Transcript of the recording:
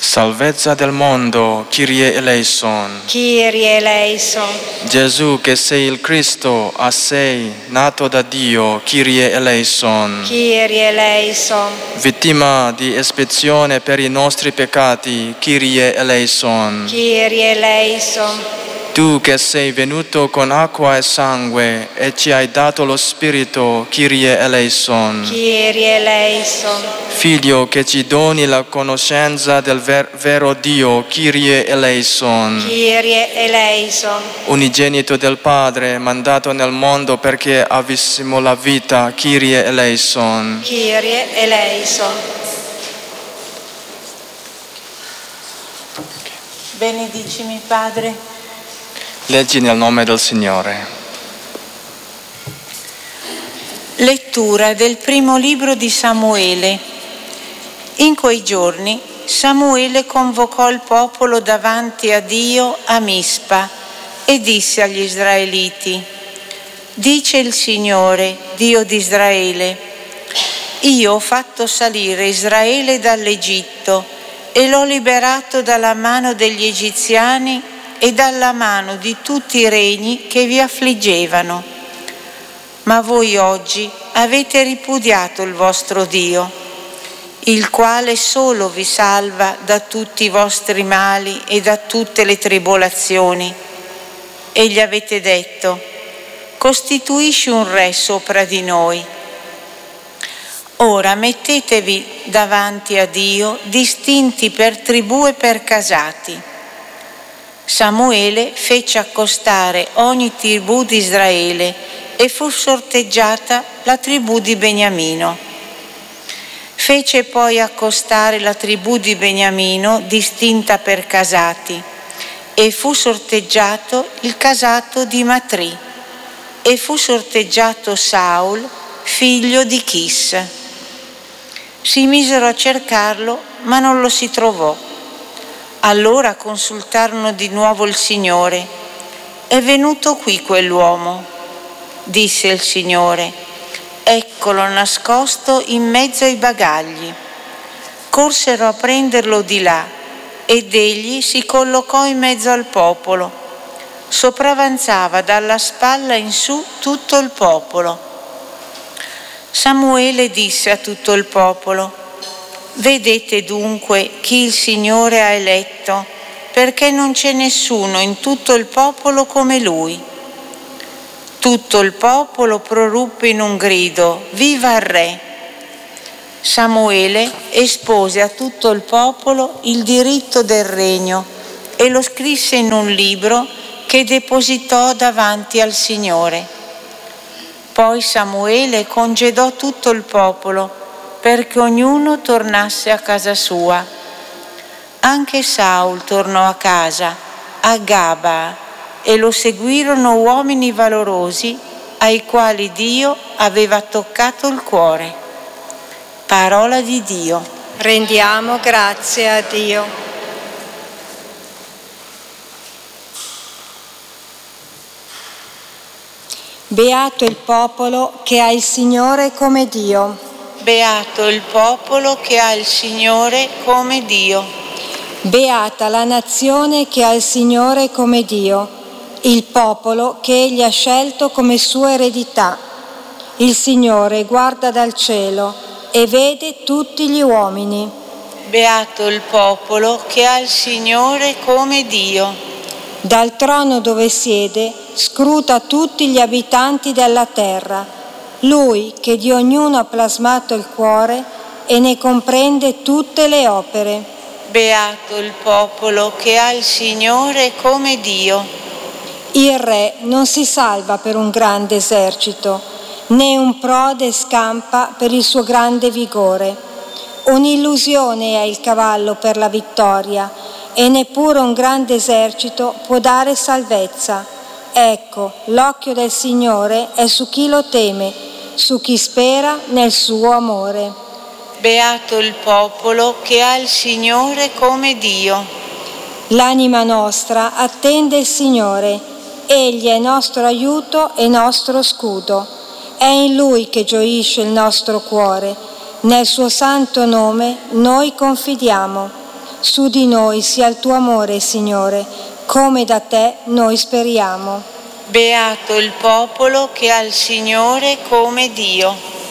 Salvezza del mondo, Kyrie eleison. Kyrie eleison. Gesù che sei il Cristo, a sei, nato da Dio, Kyrie eleison. Kyrie eleison. Vittima di espiazione per i nostri peccati, Kyrie eleison. Kyrie eleison. Tu che sei venuto con acqua e sangue e ci hai dato lo Spirito, Kyrie eleison. Kyrie eleison. Figlio che ci doni la conoscenza del vero Dio, Kyrie eleison. Kyrie eleison. Unigenito del Padre, mandato nel mondo perché avessimo la vita, Kyrie eleison. Kyrie eleison. Benedicimi, Padre. Leggi nel nome del Signore. Lettura del primo libro di Samuele. In quei giorni Samuele convocò il popolo davanti a Dio a Mispa e disse agli israeliti: dice il Signore, Dio di Israele, io ho fatto salire Israele dall'Egitto e l'ho liberato dalla mano degli egiziani e dalla mano di tutti i regni che vi affliggevano. Ma voi oggi avete ripudiato il vostro Dio, il quale solo vi salva da tutti i vostri mali e da tutte le tribolazioni. E gli avete detto: costituisci un re sopra di noi. Ora mettetevi davanti a Dio distinti per tribù e per casati. Samuele fece accostare ogni tribù di Israele e fu sorteggiata la tribù di Beniamino. Fece poi accostare la tribù di Beniamino distinta per casati e fu sorteggiato il casato di Matri e fu sorteggiato Saul, figlio di Chis. Si misero a cercarlo, ma non lo si trovò. Allora consultarono di nuovo il Signore. È venuto qui quell'uomo, disse il Signore. Eccolo nascosto in mezzo ai bagagli. Corsero a prenderlo di là ed egli si collocò in mezzo al popolo. Sopravanzava dalla spalla in su tutto il popolo. Samuele disse a tutto il popolo: vedete dunque chi il Signore ha eletto, perché non c'è nessuno in tutto il popolo come lui. Tutto il popolo proruppe in un grido: viva il re! Samuele espose a tutto il popolo il diritto del regno e lo scrisse in un libro che depositò davanti al Signore. Poi Samuele congedò tutto il popolo perché ognuno tornasse a casa sua. Anche Saul tornò a casa, a Gaba, e lo seguirono uomini valorosi ai quali Dio aveva toccato il cuore. Parola di Dio. Rendiamo grazie a Dio. Beato il popolo che ha il Signore come Dio. Beato il popolo che ha il Signore come Dio. Beata la nazione che ha il Signore come Dio, il popolo che Egli ha scelto come sua eredità. Il Signore guarda dal cielo e vede tutti gli uomini. Beato il popolo che ha il Signore come Dio. Dal trono dove siede scruta tutti gli abitanti della terra. Lui che di ognuno ha plasmato il cuore e ne comprende tutte le opere. Beato il popolo che ha il Signore come Dio. Il re non si salva per un grande esercito, né un prode scampa per il suo grande vigore. Un'illusione è il cavallo per la vittoria, e neppure un grande esercito può dare salvezza. Ecco, l'occhio del Signore è su chi lo teme, su chi spera nel suo amore. Beato il popolo che ha il Signore come Dio. L'anima nostra attende il Signore, Egli è nostro aiuto e nostro scudo. È in Lui che gioisce il nostro cuore, nel suo santo nome noi confidiamo. Su di noi sia il tuo amore, Signore, come da te noi speriamo. Beato il popolo che ha il Signore come Dio.